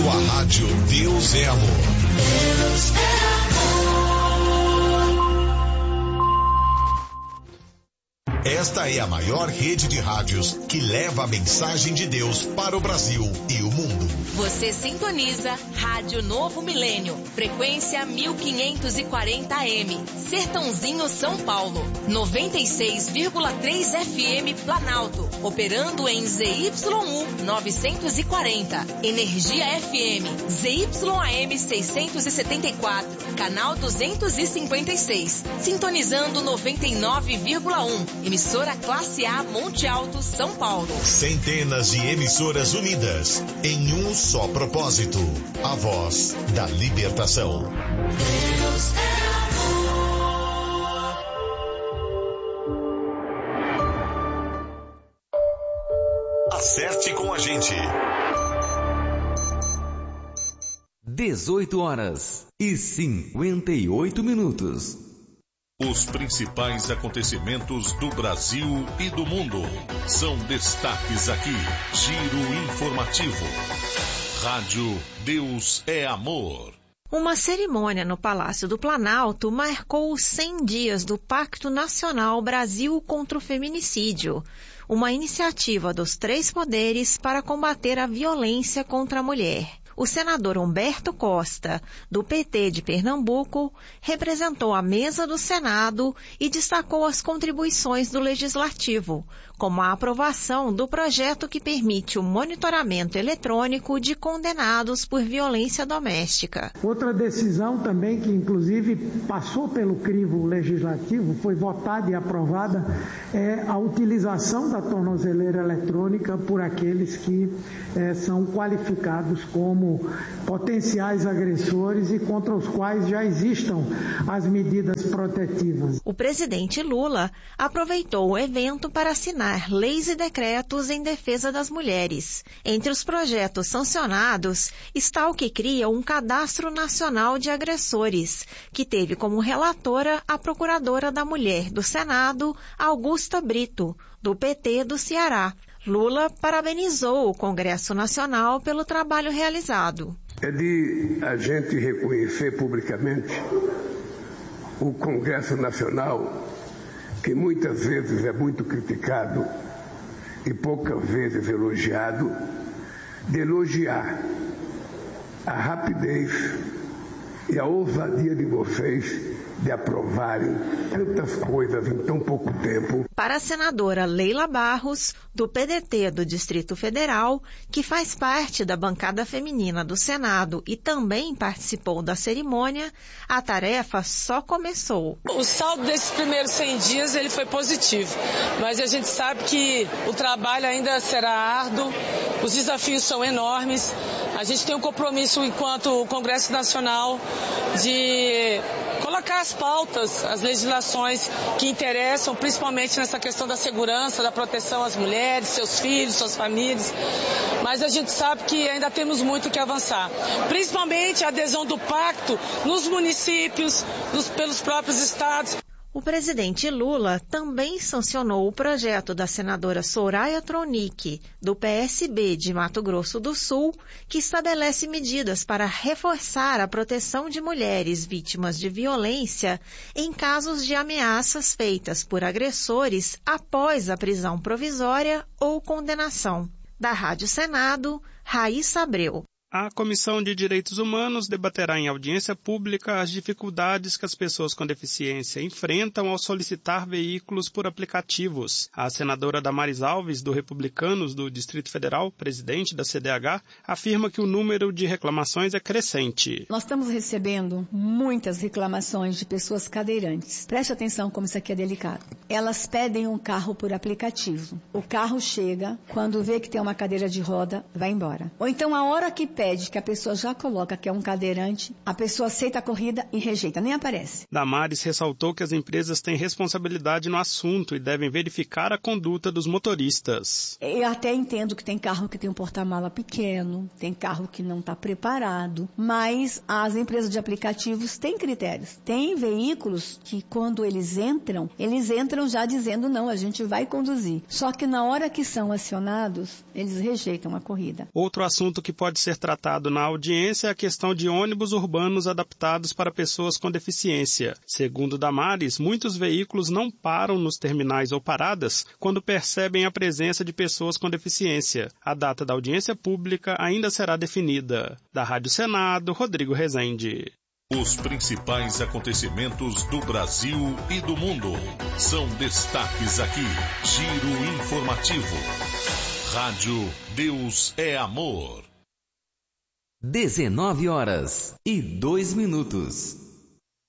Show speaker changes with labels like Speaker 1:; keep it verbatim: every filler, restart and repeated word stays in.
Speaker 1: Com a rádio Deus é Amor. Deus é Esta é a maior rede de rádios que leva a mensagem de Deus para o Brasil e o mundo.
Speaker 2: Você sintoniza Rádio Novo Milênio, frequência mil quinhentos e quarenta A M, Sertãozinho, São Paulo, noventa e seis vírgula três F M Planalto, operando em Z Y U novecentos e quarenta, Energia F M, Z Y A M seiscentos e setenta e quatro, canal duzentos e cinquenta e seis, sintonizando noventa e nove vírgula um, emissora Classe A Monte Alto, São Paulo.
Speaker 1: Centenas de emissoras unidas em um só propósito, a voz da libertação. Deus é amor. Acerte com a gente.
Speaker 3: dezoito horas e cinquenta e oito minutos.
Speaker 1: Os principais acontecimentos do Brasil e do mundo são destaques aqui. Giro informativo. Rádio Deus é Amor.
Speaker 4: Uma cerimônia no Palácio do Planalto marcou os cem dias do Pacto Nacional Brasil contra o Feminicídio, uma iniciativa dos três poderes para combater a violência contra a mulher. O senador Humberto Costa, do P T de Pernambuco, representou a mesa do Senado e destacou as contribuições do Legislativo, como a aprovação do projeto que permite o monitoramento eletrônico de condenados por violência doméstica.
Speaker 5: Outra decisão também que, inclusive, passou pelo crivo legislativo, foi votada e aprovada, é a utilização da tornozeleira eletrônica por aqueles que é, são qualificados como potenciais agressores e contra os quais já existam as medidas protetivas.
Speaker 4: O presidente Lula aproveitou o evento para assinar leis e decretos em defesa das mulheres. Entre os projetos sancionados está o que cria um cadastro nacional de agressores, que teve como relatora a procuradora da mulher do Senado, Augusta Brito, do P T do Ceará. Lula parabenizou o Congresso Nacional pelo trabalho realizado.
Speaker 6: É de a gente reconhecer publicamente o Congresso Nacional, que muitas vezes é muito criticado e poucas vezes elogiado, de elogiar a rapidez e a ousadia de vocês de aprovarem tantas coisas em tão pouco tempo.
Speaker 4: Para a senadora Leila Barros, do P D T do Distrito Federal, que faz parte da bancada feminina do Senado e também participou da cerimônia, a tarefa só começou.
Speaker 7: O saldo desses primeiros cem dias ele foi positivo, mas a gente sabe que o trabalho ainda será árduo, os desafios são enormes. A gente tem um compromisso enquanto Congresso Nacional de colocar as pautas, as legislações que interessam, principalmente nessa questão da segurança, da proteção às mulheres, seus filhos, suas famílias. Mas a gente sabe que ainda temos muito que avançar. Principalmente a adesão do pacto nos municípios, nos, pelos próprios estados.
Speaker 4: O presidente Lula também sancionou o projeto da senadora Soraya Tronic, do P S B de Mato Grosso do Sul, que estabelece medidas para reforçar a proteção de mulheres vítimas de violência em casos de ameaças feitas por agressores após a prisão provisória ou condenação. Da Rádio Senado, Raíssa Abreu.
Speaker 8: A Comissão de Direitos Humanos debaterá em audiência pública as dificuldades que as pessoas com deficiência enfrentam ao solicitar veículos por aplicativos. A senadora Damares Alves, do Republicanos do Distrito Federal, presidente da C D H, afirma que o número de reclamações é crescente.
Speaker 9: Nós estamos recebendo muitas reclamações de pessoas cadeirantes. Preste atenção como isso aqui é delicado. Elas pedem um carro por aplicativo. O carro chega, quando vê que tem uma cadeira de roda, vai embora. Ou então a hora que pede, que a pessoa já coloca que é um cadeirante, a pessoa aceita a corrida e rejeita, nem aparece.
Speaker 8: Damares ressaltou que as empresas têm responsabilidade no assunto e devem verificar a conduta dos motoristas.
Speaker 9: Eu até entendo que tem carro que tem um porta-mala pequeno, tem carro que não está preparado, mas as empresas de aplicativos têm critérios. Tem veículos que quando eles entram, eles entram já dizendo não, a gente vai conduzir. Só que na hora que são acionados, eles rejeitam a corrida.
Speaker 8: Outro assunto que pode ser tratado tratado na audiência a questão de ônibus urbanos adaptados para pessoas com deficiência. Segundo Damares, muitos veículos não param nos terminais ou paradas quando percebem a presença de pessoas com deficiência. A data da audiência pública ainda será definida. Da Rádio Senado, Rodrigo Rezende.
Speaker 1: Os principais acontecimentos do Brasil e do mundo são destaques aqui. Giro informativo. Rádio Deus é Amor.
Speaker 3: dezenove horas e dois minutos.